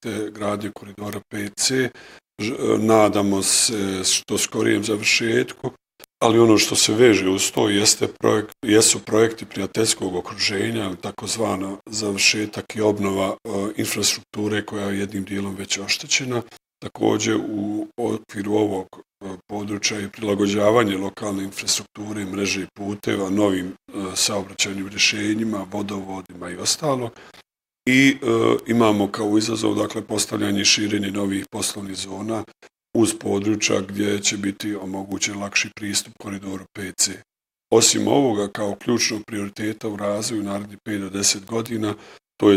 jeste gradnja koridora 5C. Nadamo se što skorijem završetku, ali ono što se veže uz to jesu projekti prijateljskog okruženja, takozvana završetak i obnova infrastrukture koja je jednim dijelom već oštećena. Također u okviru ovog područja i prilagođavanje lokalne infrastrukture, mreže i puteva novim saobraćajnim rješenjima, vodovodima i ostalo. I imamo kao izazov postavljanje i širenje novih poslovnih zona uz područja gdje će biti omogućen lakši pristup koridoru 5C. Osim ovoga, kao ključnog prioriteta u razvoju narednih 5 do 10 godina, to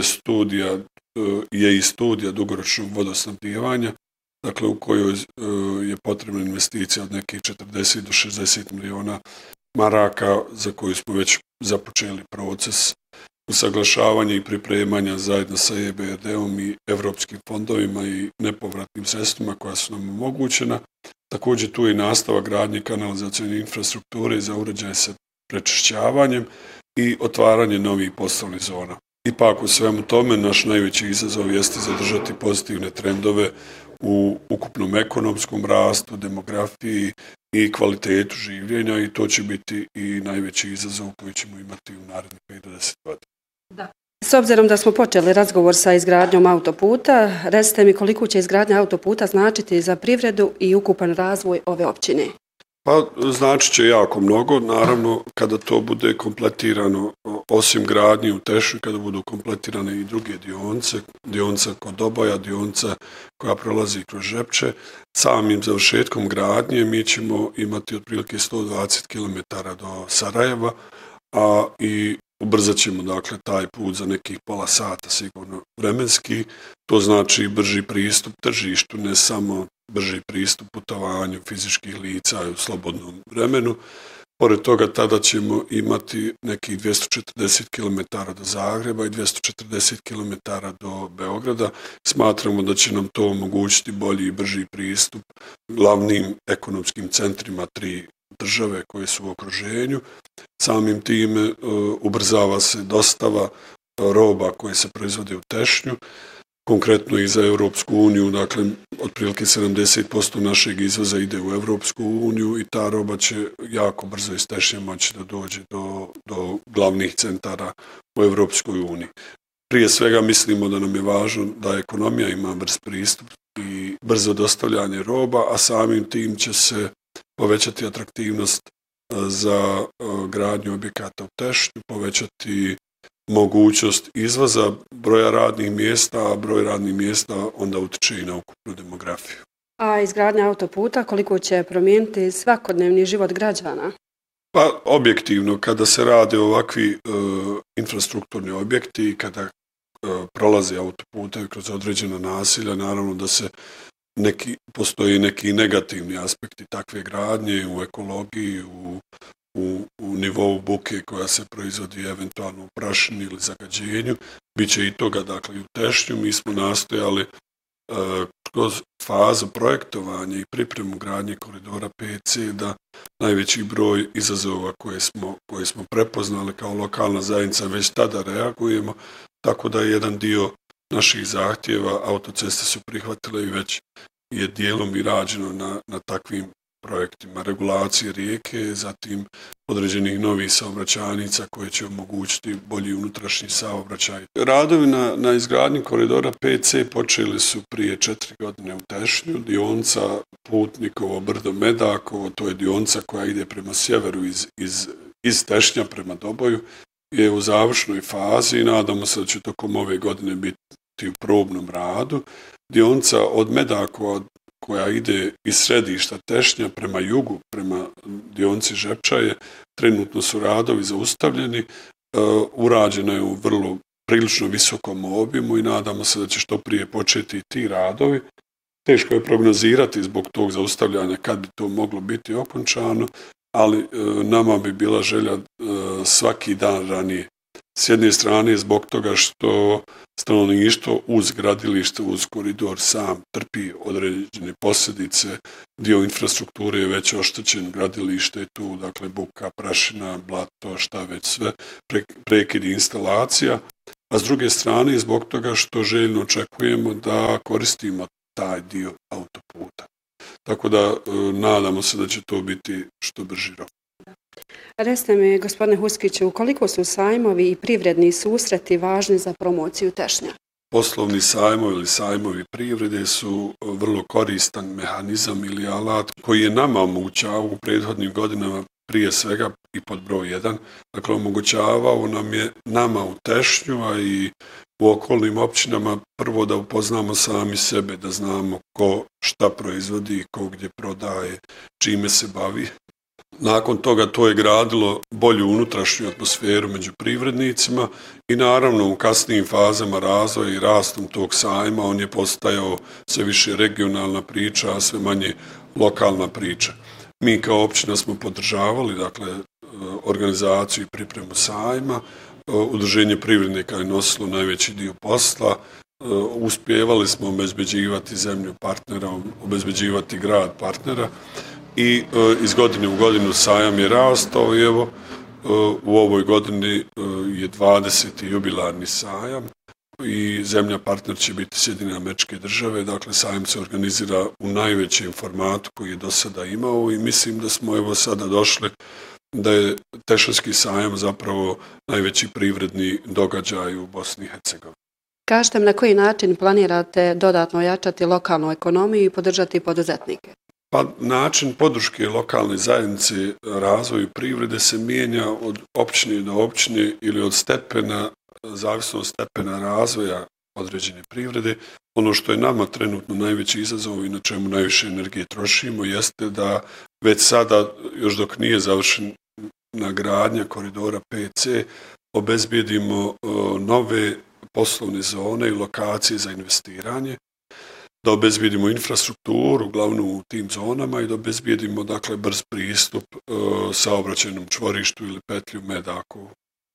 je i studija dugoročnog vodosnabdijevanja, dakle u kojoj je potrebna investicija od nekih 40 do 60 milijuna maraka za koju smo već započeli proces usaglašavanja i pripremanja zajedno sa EBRD-om i evropskim fondovima i nepovratnim sredstvima koja su nam omogućena. Također tu je nastavak gradnje kanalizacijne infrastrukture za uređaje sa prečišćavanjem i otvaranje novih poslovnih zona. Ipak u svemu tome naš najveći izazov jeste zadržati pozitivne trendove u ukupnom ekonomskom rastu, demografiji i kvalitetu življenja i to će biti i najveći izazov koji ćemo imati u narednih 5 do 10 godina. Da. S obzirom da smo počeli razgovor sa izgradnjom autoputa, recite mi koliko će izgradnja autoputa značiti za privredu i ukupan razvoj ove općine? Pa znači će jako mnogo, naravno kada to bude kompletirano, osim gradnje u Tešnju, kada budu kompletirane i druge dionica kod Doboja, dionica koja prolazi kroz Žepče, samim završetkom gradnje mi ćemo imati otprilike 120 km do Sarajeva, a i ubrzat ćemo taj put za nekih pola sata sigurno vremenski, to znači brži pristup tržištu, ne samo brži pristup putovanju fizičkih lica u slobodnom vremenu. Pored toga tada ćemo imati nekih 240 km do Zagreba i 240 km do Beograda. Smatramo da će nam to omogućiti bolji i brži pristup glavnim ekonomskim centrima 3 države koje su u okruženju. Samim tim ubrzava se dostava roba koje se proizvode u Tešnju, konkretno i za Europsku uniju, dakle otprilike 70% našeg izvoza ide u Europsku uniju i ta roba će jako brzo iz Tešnje moći da dođe do glavnih centara u Europskoj uniji. Prije svega mislimo da nam je važno da ekonomija ima brz pristup i brzo dostavljanje roba, a samim tim će se povećati atraktivnost za gradnju objekata u Tešnju, povećati mogućnost izvoza broja radnih mjesta, a broj radnih mjesta onda utiče i na ukupnu demografiju. A izgradnja autoputa koliko će promijeniti svakodnevni život građana? Pa objektivno, kada se rade ovakvi infrastrukturni objekti i kada prolaze autoputevi kroz određena naselja, naravno da se postoji neki negativni aspekti takve gradnje u ekologiji, u nivou buke koja se proizvodi eventualno u prašini ili zagađenju. Biće i toga, dakle, i u Tešnju. Mi smo nastojali kroz fazu projektovanja i pripremu gradnje koridora 5C da najveći broj izazova koje smo prepoznali kao lokalna zajednica već tada reagujemo, tako da je jedan dio naših zahtjeva autoceste su prihvatile i već je dijelom i rađeno na takvim projektima regulacije rijeke, zatim određenih novih saobraćajnica koje će omogućiti bolji unutrašnji saobraćaj. Radovi na izgradnji koridora 5C počeli su prije 4 godine u Tešnju, dionica Putnikovo brdo Medakovo, to je dionica koja ide prema sjeveru iz Tešnja prema Doboju, je u završnoj fazi i nadamo se da će tokom ove godine biti u probnom radu. Dionica od Medakova koja ide iz središta Tešnja prema jugu, prema dionici Žepčaje, trenutno su radovi zaustavljeni, urađena je u prilično visokom obimu i nadamo se da će što prije početi ti radovi. Teško je prognozirati zbog tog zaustavljanja kad bi to moglo biti okončano, ali nama bi bila želja svaki dan ranije. S jedne strane zbog toga što stanovništvo uz gradilište, uz koridor sam trpi određene posljedice, dio infrastrukture je već oštećen, gradilište je tu, dakle buka, prašina, blato, šta već sve, prekidi instalacija, a s druge strane zbog toga što željno očekujemo da koristimo taj dio autoputa. Tako da nadamo se da će to biti što brži rok. Recite mi, gospodine Huskiću, koliko su sajmovi i privredni susreti važni za promociju Tešnja? Poslovni sajmovi ili sajmovi privrede su vrlo koristan mehanizam ili alat koji je nama omogućavao u prethodnim godinama prije svega i pod broj 1. Dakle, omogućavao nam je nama u Tešnju, a i u okolnim općinama prvo da upoznamo sami sebe, da znamo ko šta proizvodi, ko gdje prodaje, čime se bavi. Nakon toga to je gradilo bolju unutrašnju atmosferu među privrednicima i naravno u kasnijim fazama razvoja i rastom tog sajma on je postajao sve više regionalna priča, a sve manje lokalna priča. Mi kao općina smo podržavali dakle, organizaciju i pripremu sajma, udruženje privrednika je nosilo najveći dio posla, uspjevali smo obezbeđivati zemlju partnera, obezbeđivati grad partnera i iz godine u godinu sajam je rastao i evo u ovoj godini je 20. jubilarni sajam i zemlja partner će biti Sjedinjene Američke Države, dakle sajam se organizira u najvećem formatu koji je do sada imao i mislim da smo evo sada došli da je Tešanski sajam zapravo najveći privredni događaj u Bosni i Hercegovini. Kažete mi na koji način planirate dodatno ojačati lokalnu ekonomiju i podržati poduzetnike? Pa način podrške lokalne zajednice razvoju privrede se mijenja od općine do općine ili od stepena, zavisno od stepena razvoja određene privrede. Ono što je nama trenutno najveći izazov i na čemu najviše energije trošimo jeste da već sada, još dok nije završena gradnja koridora 5C, obezbijedimo nove poslovne zone i lokacije za investiranje, da obezbijedimo infrastrukturu, uglavnom u tim zonama i da obezbijedimo dakle, brz pristup saobraćajnom čvorištu ili petlju Medakovu.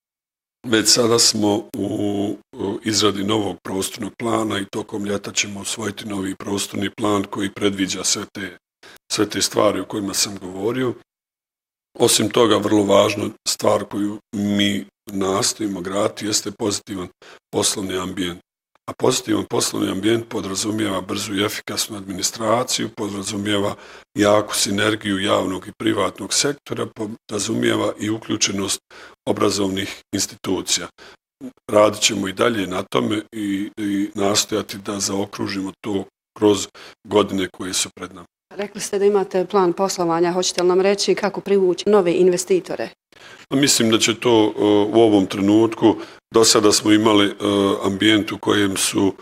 Već sada smo u izradi novog prostornog plana i tokom ljeta ćemo usvojiti novi prostorni plan koji predviđa sve te stvari o kojima sam govorio. Osim toga, vrlo važna stvar koju mi nastojimo graditi jeste pozitivan poslovni ambijent. A pozitivan poslovni ambijent podrazumijeva brzu i efikasnu administraciju, podrazumijeva jaku sinergiju javnog i privatnog sektora, podrazumijeva i uključenost obrazovnih institucija. Radit ćemo i dalje na tome i nastojati da zaokružimo to kroz godine koje su pred nama. Rekli ste da imate plan poslovanja, hoćete li nam reći kako privući nove investitore? Mislim da će to u ovom trenutku, do sada smo imali ambijent u kojem su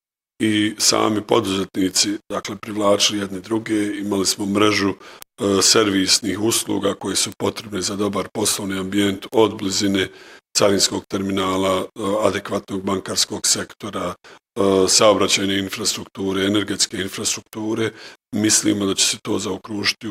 i sami poduzetnici dakle, privlačili jedne druge, imali smo mrežu servisnih usluga koje su potrebne za dobar poslovni ambijent od blizine carinskog terminala, adekvatnog bankarskog sektora, saobraćajne infrastrukture, energetske infrastrukture. Mislimo da će se to zaokružiti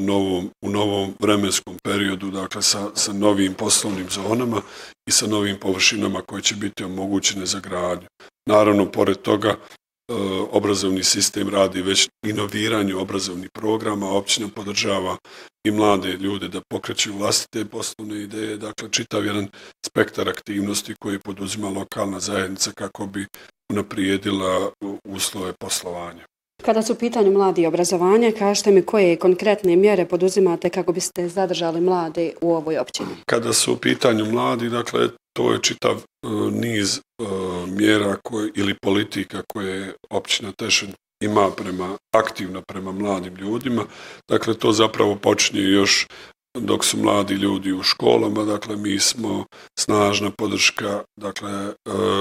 u novom vremenskom periodu, dakle sa novim poslovnim zonama i sa novim površinama koje će biti omogućene za gradnju. Naravno, pored toga, obrazovni sistem radi već inoviranju obrazovnih programa, općina podržava i mlade ljude da pokreću vlastite poslovne ideje, dakle čitav jedan spektar aktivnosti koje poduzima lokalna zajednica kako bi unaprijedila uslove poslovanja. Kada su u pitanju mladi i obrazovanje, kažete mi koje konkretne mjere poduzimate kako biste zadržali mlade u ovoj općini? Kada su u pitanju mladi, dakle, to je čitav niz mjera ili politika koje općina Tešen ima aktivno prema mladim ljudima. Dakle, to zapravo počinje još dok su mladi ljudi u školama, dakle mi smo snažna podrška dakle,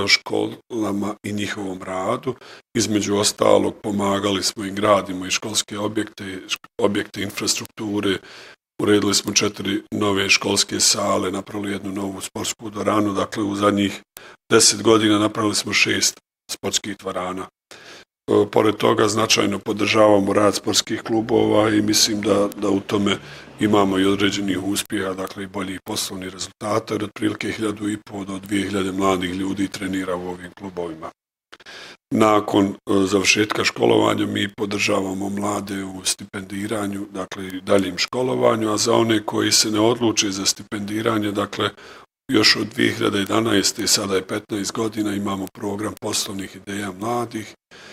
školama i njihovom radu. Između ostalog pomagali smo i gradimo i školske objekte infrastrukture, uredili smo 4 nove školske sale, napravili jednu novu sportsku dvoranu, dakle u zadnjih 10 godina napravili smo 6 sportskih dvorana. Pored toga značajno podržavamo rad sportskih klubova i mislim da u tome imamo i određenih uspjeha, dakle i boljih poslovnih rezultata, jer otprilike 1500 do 2000 mladih ljudi trenira u ovim klubovima. Nakon završetka školovanja mi podržavamo mlade u stipendiranju, dakle i daljim školovanju, a za one koji se ne odluče za stipendiranje, dakle još od 2011. sada je 15 godina, imamo program poslovnih ideja mladih